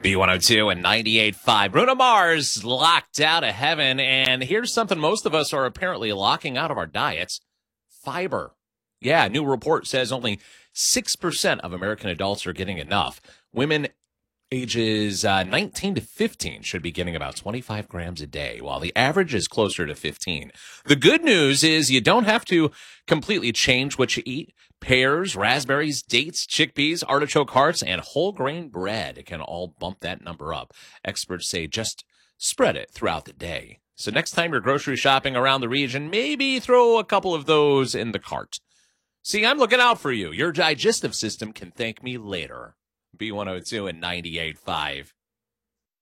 B102 and 98.5. Bruno Mars locked out of heaven. And here's something most of us are apparently locking out of our diets: fiber. Yeah, a new report says only 6% of American adults are getting enough. Women ages 19 to 15 should be getting about 25 grams a day, while the average is closer to 15. The good news is you don't have to completely change what you eat. Pears, raspberries, dates, chickpeas, artichoke hearts, and whole grain bread can all bump that number up. Experts say just spread it throughout the day. So next time you're grocery shopping around the region, maybe throw a couple of those in the cart. See, I'm looking out for you. Your digestive system can thank me later. B102 and 98.5.